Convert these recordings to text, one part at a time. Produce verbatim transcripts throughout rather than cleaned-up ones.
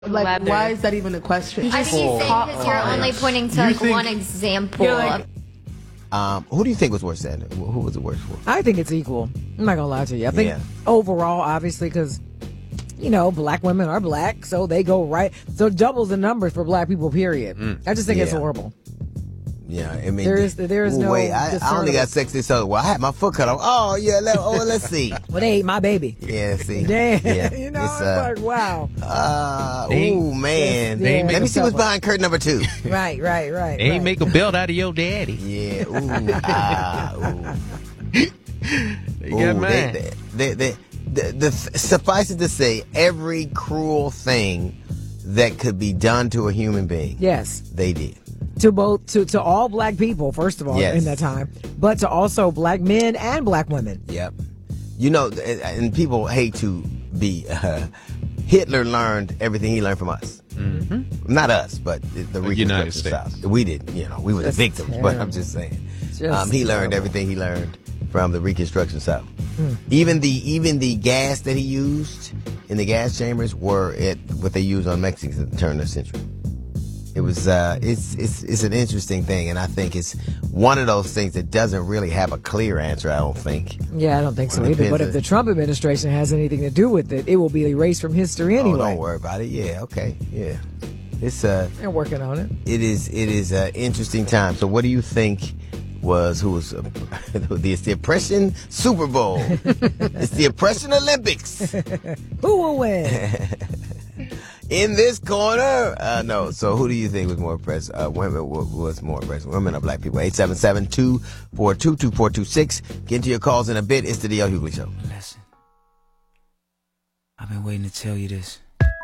Like, leather. why is that even a question? I think he's saying because you're only pointing to like think- one example. You're like- of, Um, who do you think was worse than? Who was it worse for? I think it's equal. I'm not gonna lie to you. I think Yeah. overall, obviously, because you know, black women are black, so they go right. So doubles the numbers for black people. Period. I just think it's Yeah. horrible. Yeah, I mean, There is- there is ooh, no wait. I, I only discernible- got sex this other. Well, I had my foot cut off. Oh yeah, let, oh let's see. Well, they ate my baby. Yeah, see. Damn, Yeah, you know, it's, it's, uh, like wow. Uh, They ain't- ooh man. they ain't Let make me see a what's cover. behind curtain number two. Right, right, right. They ain't right. make a belt out of your daddy. Yeah. Ooh. Ah. Ooh. They Ooh, got mine. they, they, they, the, the, suffice it to say, every cruel thing that could be done to a human being, Yes, they did. to both to to all black people, first of all, Yes. in that time, but to also black men and black women. Yep. You know, and, and people hate to be. Uh, Hitler learned everything he learned from us. Mm-hmm. Not us, but the, the The United Reconstruction States. South. We didn't. You know, we were Just the victims. But I'm terrible. just saying, Just um, he learned terrible. everything he learned from the Reconstruction South. Hmm. Even the even the gas that he used in the gas chambers were it what they used on Mexicans at the turn of the century. It was uh, it's it's it's an interesting thing, and I think it's one of those things that doesn't really have a clear answer. I don't think. Yeah, I don't think so Well, it either. But depends if on- the Trump administration has anything to do with it, it will be erased from history Oh, anyway. don't worry about it. Yeah, okay, yeah. It's uh, They're working on it. it is it is an interesting time. So, what do you think was who was uh, it's the oppression Super Bowl? It's the oppression Olympics. Who will win? In this corner, uh, no. So, who do you think was more oppressed? Uh, women wa- was more oppressed. Women or black people? eight seven seven, two four two, two four two six. Get into your calls in a bit. It's the D L Hughley Show. Listen, I've been waiting to tell you this.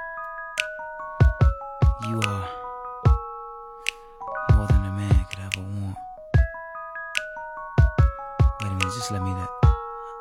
You are more than a man could ever want. Wait a minute, just let me that.